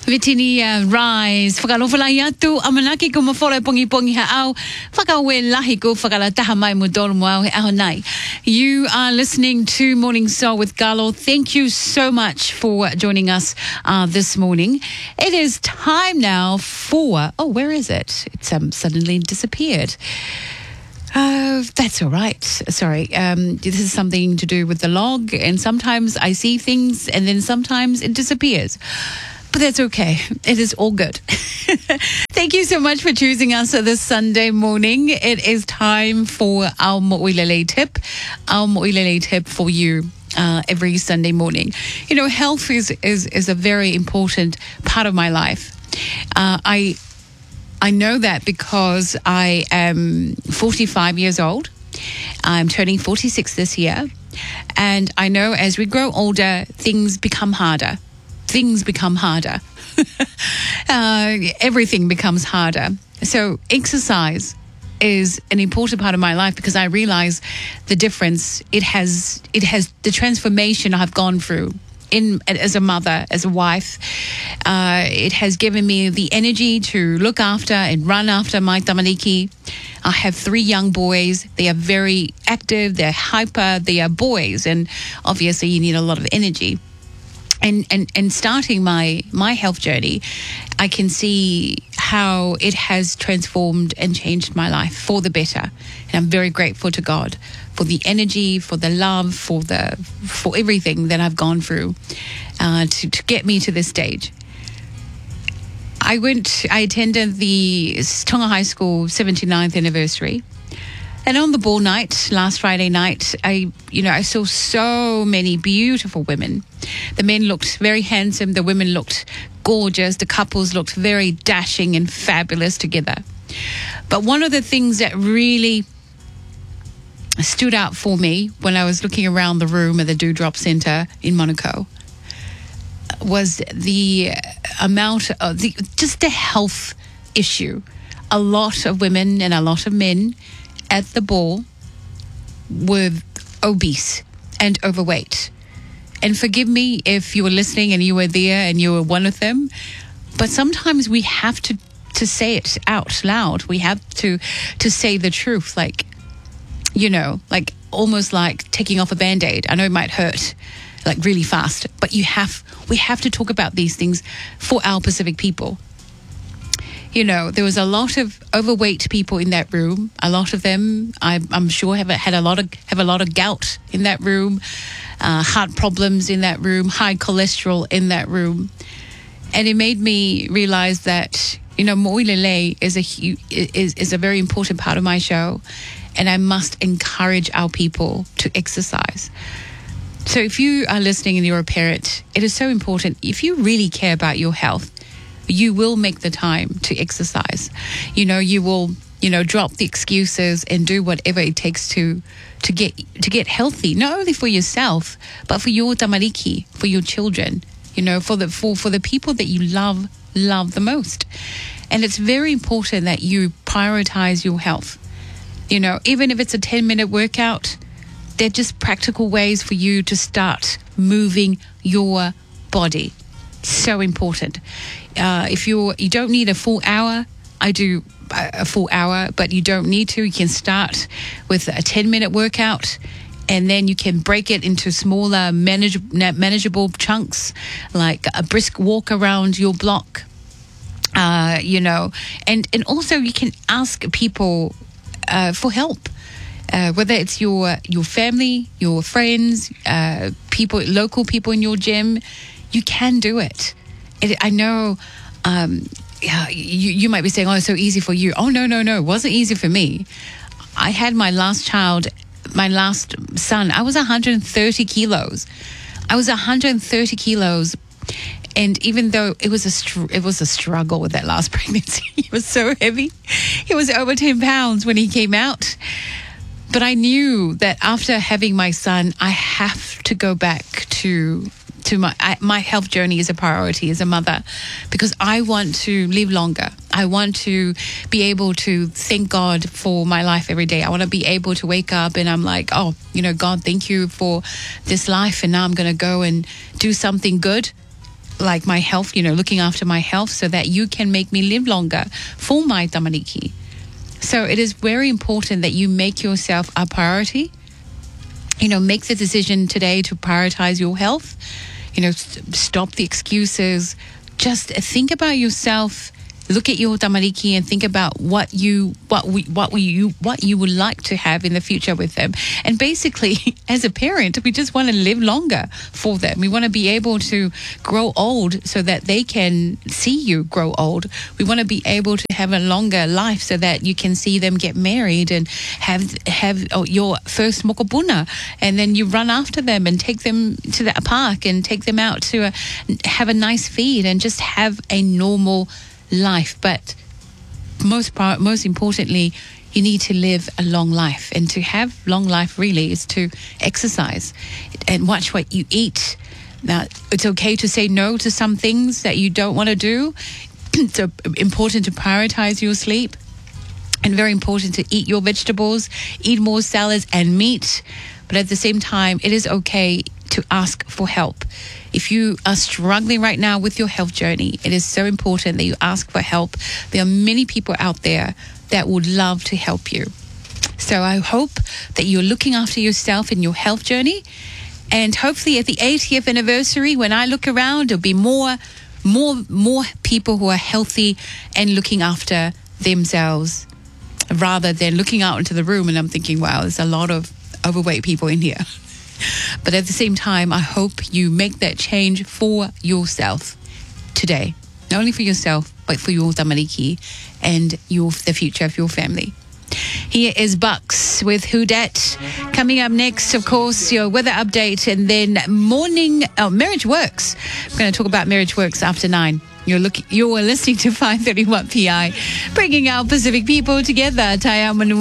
Vitinia Rise, Whakalofalaiatu, Amanaki Kumafora Pongi Pongi Hao, Whakawe Lahiko, Whakalataha Mai Mudolmwao Ahonai. You are listening to Morning Soul with Galo. Thank you so much for joining us this morning. It is time now for, where is it? It's suddenly disappeared. That's all right. Sorry. This is something to do with the log, and sometimes I see things and then sometimes it disappears. But that's okay. It is all good. Thank you so much for choosing us this Sunday morning. It is time for our Mo'ilele tip. Our Mo'ilele tip for you every Sunday morning. You know, health is a very important part of my life. I know that because I am 45 years old. I'm turning 46 this year. And I know as we grow older, things become harder. Things become harder. Everything becomes harder. So exercise is an important part of my life because I realize the difference it has the transformation I've gone through as a mother, as a wife. It has given me the energy to look after and run after my tamariki. I have 3 young boys. They are very active. They're hyper. They are boys. And obviously you need a lot of energy. And starting my health journey, I can see how it has transformed and changed my life for the better. And I'm very grateful to God for the energy, for the love, for everything that I've gone through to get me to this stage. I attended the Tonga High School 79th anniversary. And on the ball night, last Friday night, I saw so many beautiful women. The men looked very handsome. The women looked gorgeous. The couples looked very dashing and fabulous together. But one of the things that really stood out for me when I was looking around the room at the Dewdrop Centre in Monaco was the amount of just the health issue. A lot of women and a lot of men at the ball were obese and overweight. And forgive me if you were listening and you were there and you were one of them, but sometimes we have to say it out loud. We have to say the truth, like almost like taking off a Band-Aid. I know it might hurt like really fast, but we have to talk about these things for our Pacific people. You know, there was a lot of overweight people in that room. A lot of them, I'm sure, have a lot of gout in that room, heart problems in that room, high cholesterol in that room, and it made me realize that Mo'ilele is a very important part of my show, and I must encourage our people to exercise. So if you are listening and you're a parent, it is so important. If you really care about your health, you will make the time to exercise. You will, drop the excuses and do whatever it takes to get healthy, not only for yourself, but for your tamariki, for your children, for the people that you love the most. And it's very important that you prioritize your health. Even if it's a 10-minute workout, they're just practical ways for you to start moving your body. So important. If you don't need a full hour, I do a full hour, but you don't need to. You can start with a 10-minute workout, and then you can break it into smaller, manageable chunks, like a brisk walk around your block. And also you can ask people for help. Whether it's your family, your friends, local people in your gym, you can do it. I know you might be saying, it's so easy for you. Oh, no. It wasn't easy for me. I had my last child, my last son. I was 130 kilos. And even though it was a struggle with that last pregnancy, he was so heavy. He was over 10 pounds when he came out. But I knew that after having my son, I have to go back to my health journey is a priority as a mother, because I want to live longer. I want to be able to thank God for my life every day. I want to be able to wake up and I'm like, God, thank you for this life. And now I'm going to go and do something good. like my health, looking after my health so that you can make me live longer for my tamariki. So it is very important that you make yourself a priority. Make the decision today to prioritize your health. Stop the excuses. Just think about yourself. Look at your tamariki and think about what you would like to have in the future with them. And basically, as a parent, we just want to live longer for them. We want to be able to grow old so that they can see you grow old. We want to be able to have a longer life so that you can see them get married and have your first mokopuna, and then you run after them and take them to the park and take them out to have a nice feed and just have a normal life. But most importantly, you need to live a long life, and to have long life really is to exercise and watch what you eat. Now, it's okay to say no to some things that you don't want to do. It's important to prioritize your sleep, and very important to eat your vegetables, eat more salads and meat. But at the same time, it is okay to ask for help. If you are struggling right now with your health journey, it is so important that you ask for help. There are many people out there that would love to help you. So I hope that you're looking after yourself in your health journey. And hopefully at the 80th anniversary, when I look around, there'll be more people who are healthy and looking after themselves, rather than looking out into the room and I'm thinking, wow, there's a lot of overweight people in here. But at the same time, I hope you make that change for yourself today. Not only for yourself, but for your tamariki and the future of your family. Here is Bucks with Who Dat. Coming up next, of course, your weather update, and then Marriage Works. We're going to talk about Marriage Works after 9. You're listening to 531 PI, bringing our Pacific people together. Taya